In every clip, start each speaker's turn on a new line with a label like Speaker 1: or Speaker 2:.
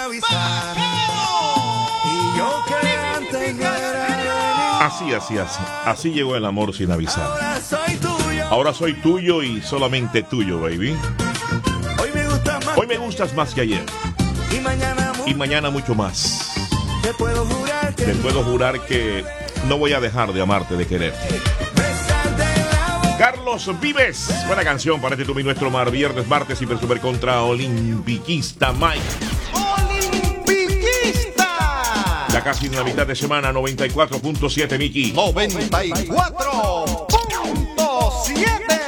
Speaker 1: avisar. Y yo que antes no era
Speaker 2: Así llegó el amor sin avisar.
Speaker 1: Ahora soy tuyo
Speaker 2: y solamente tuyo, baby. Hoy me gustas más que ayer. Y mañana mucho más.
Speaker 1: Te puedo
Speaker 2: jurar que no voy a dejar de amarte, de quererte. Carlos Vives, buena canción para este tú y nuestro mar. Viernes, martes, Hiper Super contra Olimpiquista Mike.
Speaker 1: ¡Olimpiquista!
Speaker 2: Ya casi en la mitad de semana, 94.7, Miki.
Speaker 1: 94.7.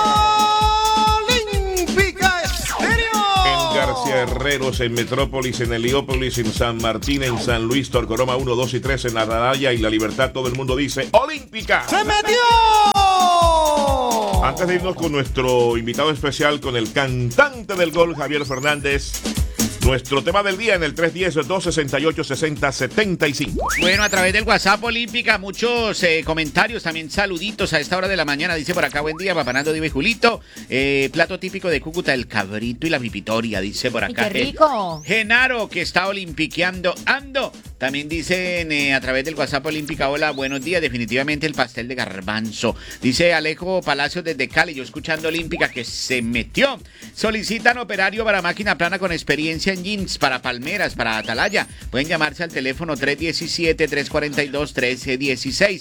Speaker 1: Olímpica Estéreo.
Speaker 2: En García Herreros, en Metrópolis, en Heliópolis, en San Martín, en San Luis, Torcoroma 1, 2 y 3, en Atalaya y La Libertad, todo el mundo dice ¡Olímpica!
Speaker 1: ¡Se metió!
Speaker 2: Antes de irnos con nuestro invitado especial, con el cantante del gol, Javier Fernández, nuestro tema del día en el 310-268-6075.
Speaker 3: Bueno, a través del WhatsApp Olímpica, muchos comentarios, también saluditos a esta hora de la mañana. Dice por acá, buen día, Papanando, Diva y Julito. Plato típico de Cúcuta, el cabrito y la pipitoria, dice por acá.
Speaker 4: ¡Qué rico!
Speaker 3: Genaro, que está olimpiqueando, ando. También dicen a través del WhatsApp Olímpica, hola, buenos días, definitivamente el pastel de garbanzo. Dice Alejo Palacios desde Cali, yo escuchando Olímpica, que se metió. Solicitan operario para máquina plana con experiencia en jeans, para palmeras, para Atalaya. Pueden llamarse al teléfono 317-342-1316.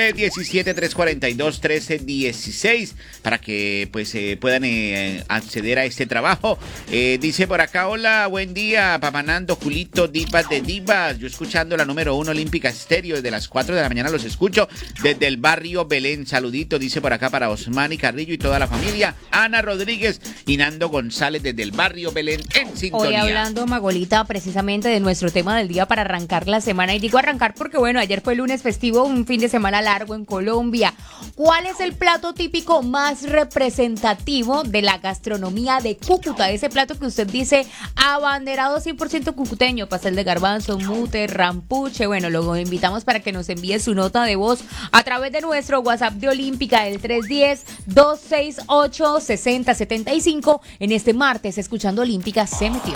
Speaker 3: 317-342-1316 para que pues puedan acceder a este trabajo. Dice por acá, hola, buen día, Papanando, Julito, Divas de Divas. Yo escuchando la número 1 Olímpica Estéreo desde las 4 de la mañana, los escucho desde el barrio Belén. Saludito, dice por acá para Osman y Carrillo y toda la familia. Ana Rodríguez y Nando González desde el barrio Belén en sintonía.
Speaker 4: Hoy hablando, Magolita, precisamente de nuestro tema del día para arrancar la semana. Y digo arrancar porque, bueno, ayer fue lunes festivo, un fin de semana largo en Colombia. ¿Cuál es el plato típico más representativo de la gastronomía de Cúcuta? Ese plato que usted dice abanderado 100% cucuteño, pastel de garbanzo, mute, rampuche. Bueno, lo invitamos para que nos envíe su nota de voz a través de nuestro WhatsApp de Olímpica, el 310-268-6075. En este martes, escuchando Olímpica, se metió.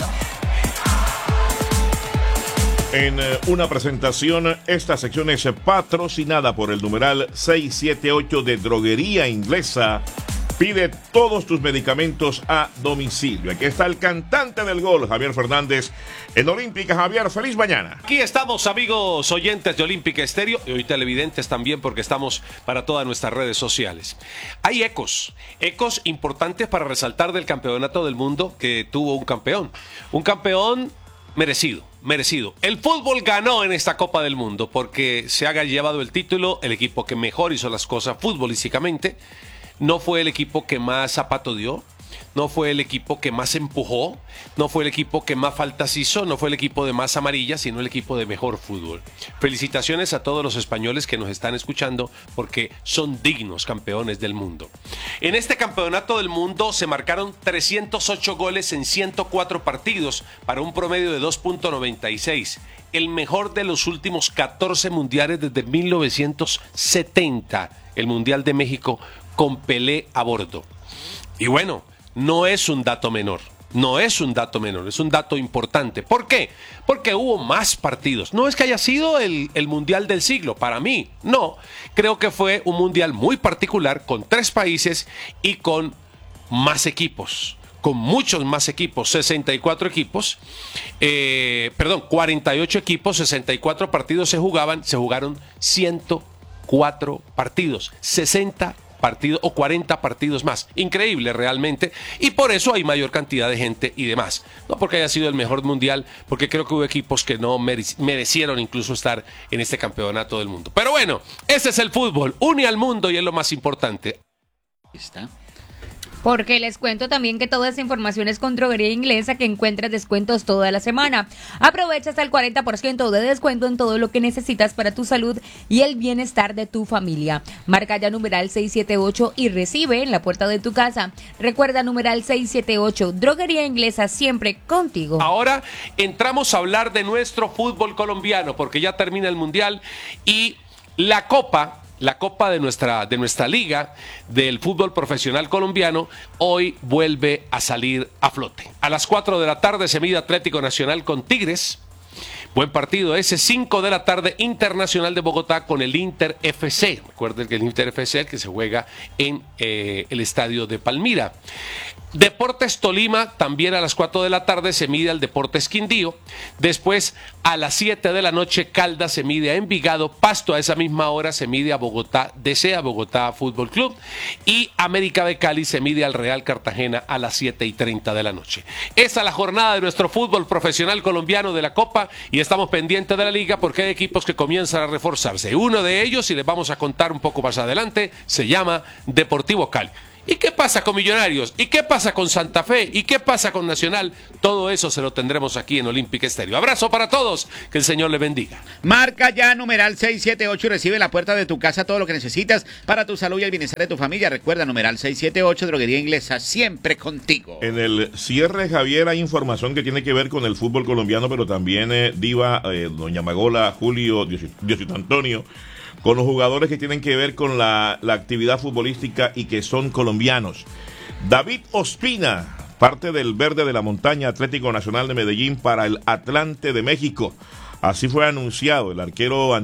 Speaker 2: En una presentación, esta sección es patrocinada por el numeral 678 de Droguería Inglesa. Pide todos tus medicamentos a domicilio. Aquí está el cantante del gol, Javier Fernández, en Olímpica. Javier, feliz mañana.
Speaker 5: Aquí estamos, amigos oyentes de Olímpica Estéreo y hoy televidentes también, porque estamos para todas nuestras redes sociales. Hay ecos importantes para resaltar del campeonato del mundo que tuvo un campeón merecido. El fútbol ganó en esta Copa del Mundo porque se haya llevado el título el equipo que mejor hizo las cosas futbolísticamente. No fue el equipo que más zapato dio, no fue el equipo que más empujó, no fue el equipo que más faltas hizo, no fue el equipo de más amarillas, sino el equipo de mejor fútbol. Felicitaciones a todos los españoles que nos están escuchando porque son dignos campeones del mundo. En este campeonato del mundo se marcaron 308 goles en 104 partidos para un promedio de 2.96. El mejor de los últimos 14 mundiales desde 1970, el Mundial de México con Pelé a bordo. Y bueno, no es un dato menor, es un dato importante. ¿Por qué? Porque hubo más partidos. No es que haya sido el Mundial del siglo, para mí, no. Creo que fue un Mundial muy particular, con 3 países y con más equipos. Con muchos más equipos, 48 equipos, 64 partidos se jugaron 104 partidos, 60 partidos o 40 partidos más. Increíble realmente, y por eso hay mayor cantidad de gente y demás. No porque haya sido el mejor mundial, porque creo que hubo equipos que no merecieron incluso estar en este campeonato del mundo. Pero bueno, ese es el fútbol, une al mundo y es lo más importante.
Speaker 3: ¿Está?
Speaker 4: Porque les cuento también que toda esa información es con Droguería Inglesa, que encuentras descuentos toda la semana. Aprovecha hasta el 40% de descuento en todo lo que necesitas para tu salud y el bienestar de tu familia. Marca ya numeral 678 y recibe en la puerta de tu casa. Recuerda, numeral 678, Droguería Inglesa, siempre contigo.
Speaker 5: Ahora entramos a hablar de nuestro fútbol colombiano, porque ya termina el Mundial y la Copa la copa de nuestra liga del fútbol profesional colombiano hoy vuelve a salir a flote. A las 4 de la tarde se mide Atlético Nacional con Tigres. Buen partido ese. 5 de la tarde, Internacional de Bogotá con el Inter FC. Recuerden que el Inter FC es el que se juega en el estadio de Palmira. Deportes Tolima, también a las 4 de la tarde se mide al Deportes Quindío. Después, a las 7 de la noche, Caldas se mide a Envigado. Pasto a esa misma hora se mide a Bogotá DC, a Bogotá Fútbol Club. Y América de Cali se mide al Real Cartagena a las 7:30 de la noche. Esa es la jornada de nuestro fútbol profesional colombiano de la Copa y estamos pendientes de la liga porque hay equipos que comienzan a reforzarse. Uno de ellos, y les vamos a contar un poco más adelante, se llama Deportivo Cali. ¿Y qué pasa con Millonarios? ¿Y qué pasa con Santa Fe? ¿Y qué pasa con Nacional? Todo eso se lo tendremos aquí en Olímpica Estéreo. Abrazo para todos, que el Señor les bendiga.
Speaker 3: Marca ya numeral 678 y recibe en la puerta de tu casa todo lo que necesitas para tu salud y el bienestar de tu familia. Recuerda, numeral 678, Droguería Inglesa, siempre contigo.
Speaker 2: En el cierre, Javier, hay información que tiene que ver con el fútbol colombiano, pero también Diva, Doña Magola, Julio, Diosito Antonio, con los jugadores que tienen que ver con la actividad futbolística y que son colombianos. David Ospina, parte del Verde de la Montaña, Atlético Nacional de Medellín para el Atlante de México. Así fue anunciado el arquero